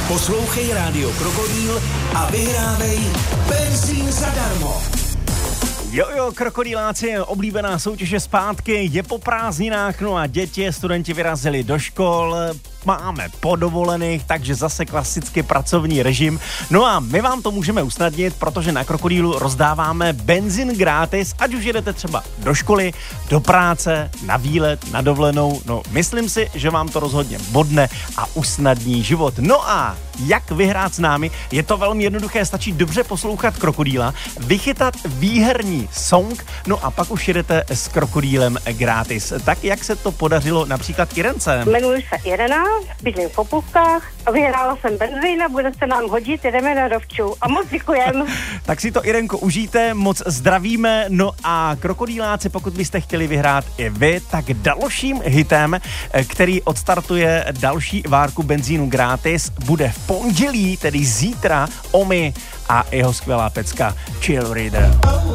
Poslouchej Rádio Krokodýl a vyhrávej benzín zadarmo. Jo, krokodýláci, oblíbená soutěž je zpátky, je po prázdninách, no a děti, studenti vyrazili do škol, máme po dovolených, takže zase klasicky pracovní režim. No a my vám to můžeme usnadnit, protože na Krokodýlu rozdáváme benzin gratis, ať už jedete třeba do školy, do práce, na výlet, na dovolenou. No, myslím si, že vám to rozhodně bodne a usnadní život. No a jak vyhrát s námi? Je to velmi jednoduché, stačí dobře poslouchat Krokodýla, vychytat výherní song, no a pak už jedete s Krokodýlem gratis. Tak jak se to podařilo například Irence? Jmenuji se Irena, bydlím v Popůvkách a vyhrála jsem benzín a bude se nám hodit, jedeme na Dovču. A moc děkujem. Tak si to, Irenko, užijte, moc zdravíme. No a krokodýláci, pokud byste chtěli vyhrát i vy, tak dalším hitem, který odstartuje další várku benzínu gratis, bude v pondělí, tedy zítra, Omi a jeho skvělá pecka Chill Reader.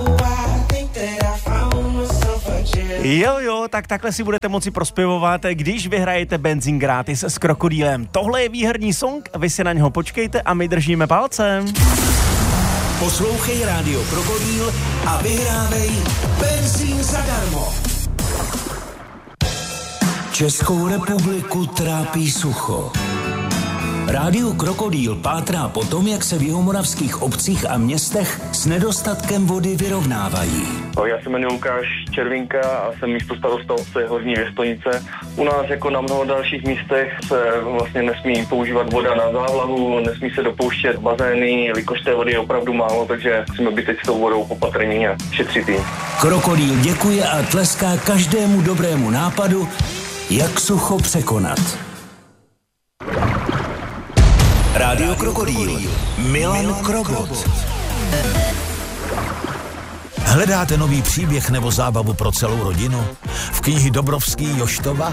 Jo, tak takhle si budete moci prospěvovat, když vyhrajete benzín gratis s Krokodýlem. Tohle je výherní song, vy si na něho počkejte a my držíme palcem. Poslouchej Rádio Krokodýl a vyhrávej benzín zadarmo. Českou republiku trápí sucho. Rádio Krokodýl pátrá po tom, jak se v jihomoravských obcích a městech s nedostatkem vody vyrovnávají. Já se jmenuji Lukáš Červinka a jsem místostarosta obce Horní Věstonice. U nás jako na mnoho dalších místech se vlastně nesmí používat voda na závlahu, nesmí se dopouštět bazény, jelikož té vody je opravdu málo, takže musíme být teď s tou vodou opatrní a šetřit jí. Krokodýl děkuje a tleská každému dobrému nápadu, jak sucho překonat. Rádio Krokodýl. Milan Krobot. Hledáte nový příběh nebo zábavu pro celou rodinu? V knihy Dobrovský Joštova